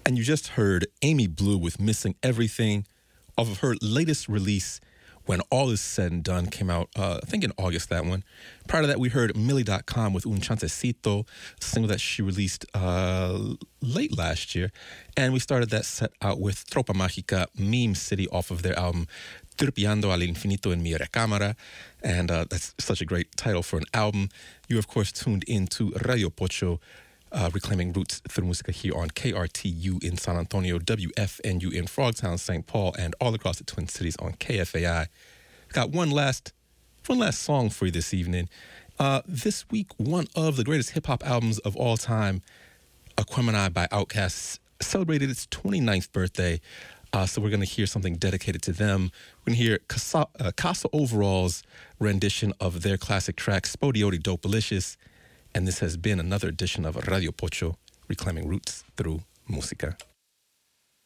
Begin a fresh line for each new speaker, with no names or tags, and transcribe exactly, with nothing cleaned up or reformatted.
And you just heard Amy Blue with Missing Everything off of her latest release, When All Is Said and Done, came out, uh, I think in August, that one. Prior to that, we heard Millie dot com with Un Chancecito, a single that she released uh, late last year. And we started that set out with Tropa Mágica, Meme City, off of their album Tripeando al Infinito en Mi Recámara. And uh, that's such a great title for an album. You, of course, tuned into Radio Pocho, Uh, reclaiming roots through music here on K R T U in San Antonio, W F N U in Frogtown, Saint Paul, and all across the Twin Cities on K F A I. Got one last, one last song for you this evening. Uh, this week, one of the greatest hip-hop albums of all time, Aquemini by Outkast, celebrated its twenty-ninth birthday. Uh, so we're going to hear something dedicated to them. We're going to hear Casa, uh, Casa Overall's rendition of their classic track, Spodioti Dopalicious. And this has been another edition of Radio Pocho, reclaiming roots through música.